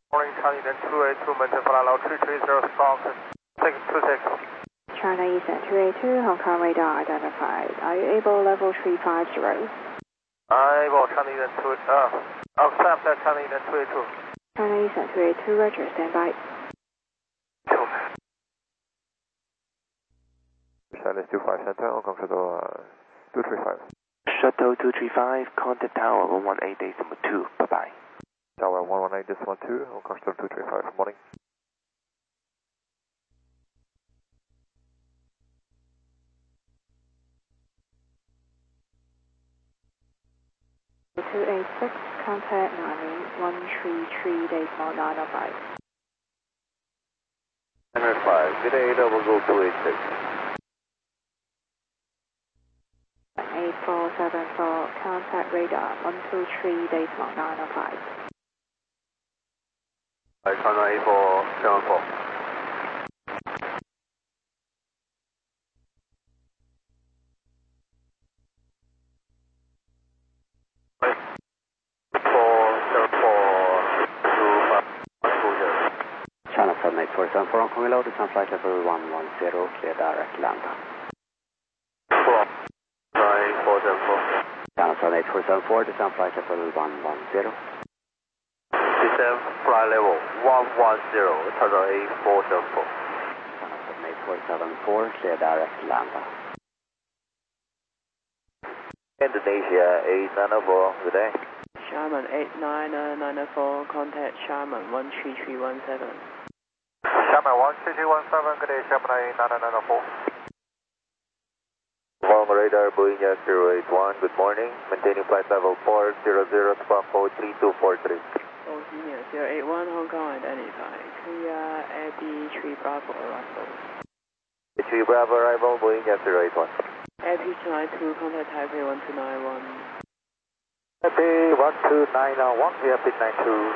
Morning, Charlie, then 282, maintain flight level 330, Stock 626. China Eastern 282, Hong Kong radar identified. Are you able level 350? Able, Charlie, then 2, accept that, Charlie, then 282. China Eastern 282, roger, stand by. Charlie 25 Center, Hong Kong Shuttle 235. Shuttle 235, contact tower 118.2, bye-bye. Tower 118.2, Hong Kong Shuttle 235, morning. (286), contact Nami 133 decimal 905. 105, good day, double go 286. 8474, contact radar 123 decimal 905. China 8474. China 78474, Hong Kong Hello, descend flight level 110, clear direct land. 49474. China 78474, descend flight level 110. Descend flight level 110, China 8474. China 78474, clear direct land. Indonesia 8904, good day. Sharman 89904, contact Sharman 13317. Sharman 13317, good day, Sharman 89904. Long radar, Boeing 081, good morning. Maintaining flight level 400, spot 43243. Boeing 081, Hong Kong identified. Clear AB3 Bravo arrival. AB3 Bravo arrival, Boeing 081. AB292, contact Taipei 1291. Taipei 1291, we have bit 92.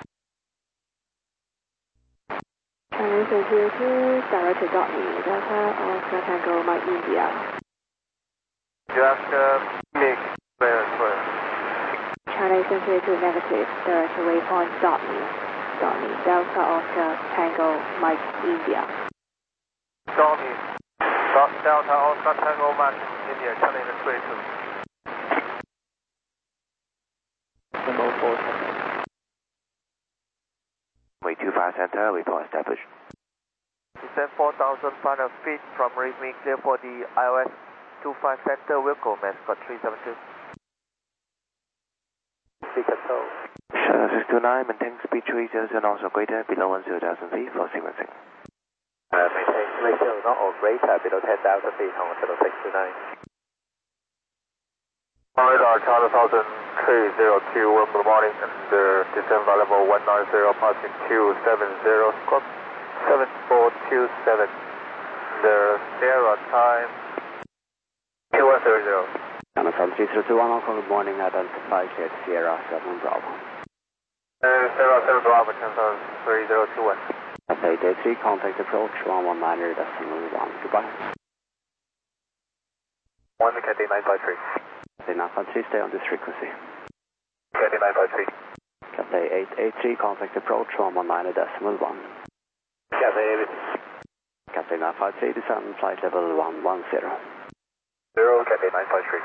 China Eastern 282, direct to Dotney, Delta Oscar Tango, Mike India. Just mix, clear. China Eastern 282, negative, direct to waypoint Dotney. Dotney, Delta Oscar Tango, Mike India. Dotney, Delta Oscar Tango, Mike India, China Eastern 282. Way 25 Center, report established. Descend 4,500 feet from Raymi, clear for the IOS 25 Center, Wilco, Mascot 372. Shuttle 629, maintain speed 30 and also greater below 10,000 feet for sequencing. Maintain ratio not or greater below 10,000 feet on Shuttle 629. Radar Charlie 100302, good morning, and descend level 190, passing 270, squawk 7427. The Sierra time 2130. China 73021, Hong Kong, good morning, identify cleared Sierra 7 Bravo. Sierra 7 Bravo, 3021. Cathay 83, contact approach 119.1, goodbye. 1 Cathay 953. Cathay 953, stay on this frequency. Cathay 953. Cathay 883, contact approach 119.1. Cathay 883. Cathay 953, descend flight level 110. 0, Cathay 953.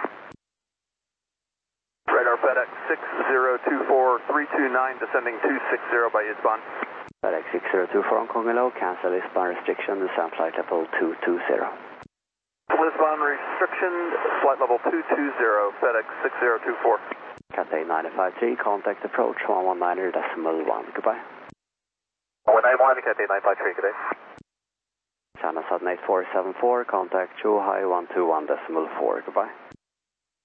Radar FedEx 6024, 329, descending 260 by ISBAN. FedEx 6024, Hong Kong Hello, cancel ISBAN restriction, descend flight level 220. Lisbon restriction, flight level 220, FedEx 6024. Cathay 953, contact approach 119.1, goodbye. 191, Cathay 953, good day. China 78474, contact Zhuhai 121.4, goodbye.